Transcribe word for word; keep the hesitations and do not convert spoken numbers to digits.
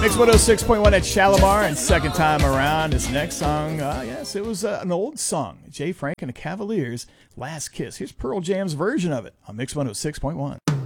Mix one oh six point one at Shalimar, and second time around. This next song, uh, yes, it was uh, an old song. Jay Frank and the Cavaliers, Last Kiss. Here's Pearl Jam's version of it on Mix one oh six point one.